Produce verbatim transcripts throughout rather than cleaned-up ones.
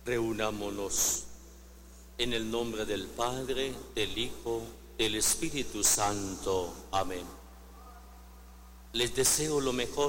Reunámonos en el nombre del Padre, del Hijo, del Espíritu Santo. Amén. Les deseo lo mejor,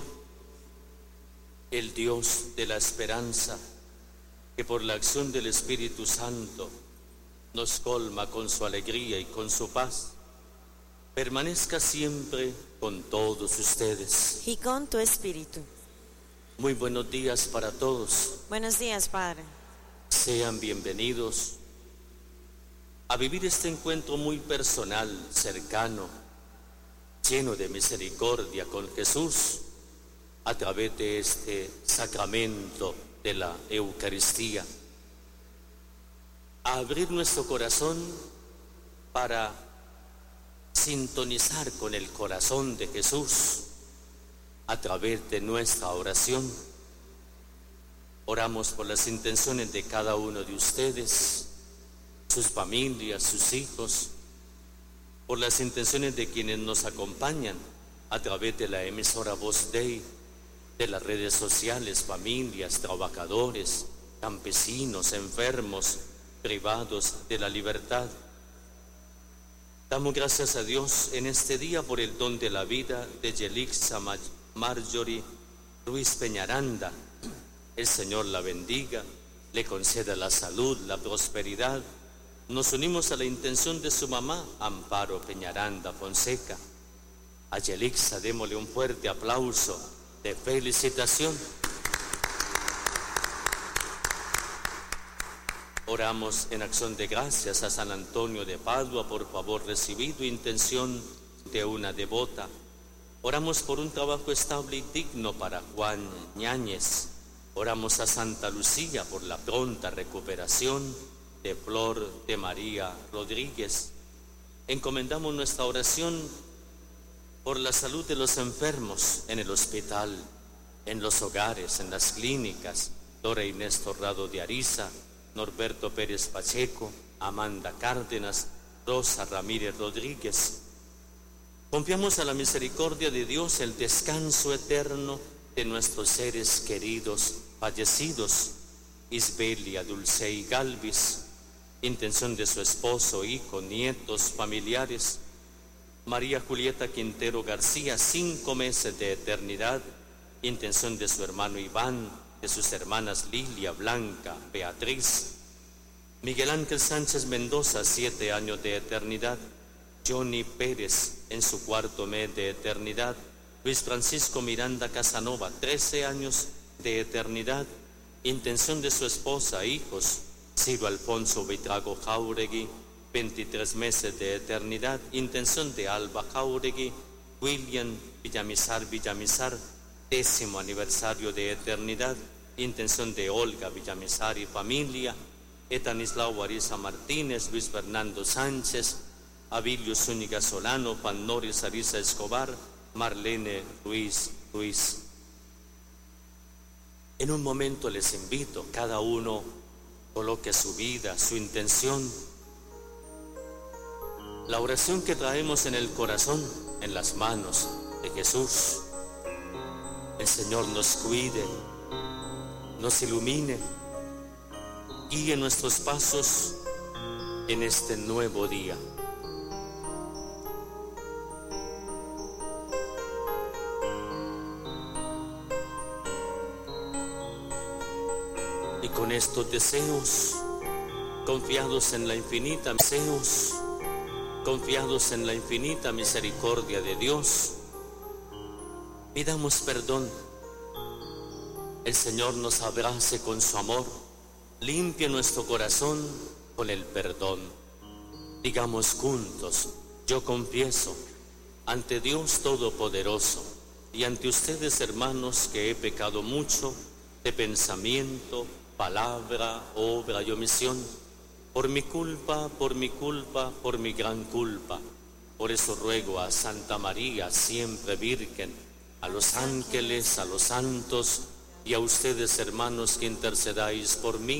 el Dios de la esperanza, que por la acción del Espíritu Santo nos colma con su alegría y con su paz, permanezca siempre con todos ustedes. Y con tu espíritu. Muy buenos días para todos. Buenos días, Padre. Sean bienvenidos a vivir este encuentro muy personal, cercano, lleno de misericordia con Jesús, a través de este sacramento de la Eucaristía. A abrir nuestro corazón para sintonizar con el corazón de Jesús a través de nuestra oración. Oramos por las intenciones de cada uno de ustedes, sus familias, sus hijos, por las intenciones de quienes nos acompañan a través de la emisora Voz Dei, de las redes sociales, familias, trabajadores, campesinos, enfermos, privados de la libertad. Damos gracias a Dios en este día por el don de la vida de Yelixa Marjorie Ruiz Peñaranda. El Señor la bendiga, le conceda la salud, la prosperidad. Nos unimos a la intención de su mamá, Amparo Peñaranda Fonseca. A Yelixa démosle un fuerte aplauso de felicitación. Oramos en acción de gracias a San Antonio de Padua por favor recibido, intención de una devota. Oramos por un trabajo estable y digno para Juan Ñáñez. Oramos a Santa Lucía por la pronta recuperación de Flor de María Rodríguez. Encomendamos nuestra oración por la salud de los enfermos en el hospital, en los hogares, en las clínicas. Dora Inés Torrado de Ariza, Norberto Pérez Pacheco, Amanda Cárdenas, Rosa Ramírez Rodríguez. Confiamos a la misericordia de Dios el descanso eterno de nuestros seres queridos fallecidos. Isbelia Dulcey Galvis, intención de su esposo, hijo, nietos, familiares. María Julieta Quintero García, cinco meses de eternidad, intención de su hermano Iván, de sus hermanas Lilia, Blanca, Beatriz. Miguel Ángel Sánchez Mendoza, siete años de eternidad. Johnny Pérez, en su cuarto mes de eternidad. Luis Francisco Miranda Casanova, trece años de eternidad, intención de su esposa, hijos. Ciro Alfonso Vitrago Jauregui, veintitrés meses de eternidad, intención de Alba Jauregui. William Villamizar Villamizar, décimo aniversario de eternidad, intención de Olga Villamizar y familia. Etanislao Ariza Martínez, Luis Fernando Sánchez, Abilio Zúñiga Solano, Juan Noris Ariza Escobar, Marlene Ruiz Ruiz. En un momento les invito, cada uno coloque su vida, su intención, la oración que traemos en el corazón, en las manos de Jesús. El Señor nos cuide, nos ilumine, guíe nuestros pasos en este nuevo día. Y con estos deseos, confiados en la infinita, deseos, confiados en la infinita misericordia de Dios, pidamos perdón. El Señor nos abrace con su amor, limpie nuestro corazón con el perdón. Digamos juntos: yo confieso ante Dios Todopoderoso y ante ustedes, hermanos, que he pecado mucho de pensamiento, palabra, obra y omisión, por mi culpa, por mi culpa, por mi gran culpa. Por eso ruego a Santa María, siempre Virgen, a los ángeles, a los santos y a ustedes, hermanos, que intercedáis por mí.